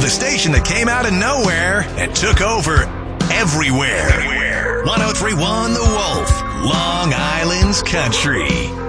The station that came out of nowhere and took over everywhere. 103.1 The Wolf, Long Island's Country.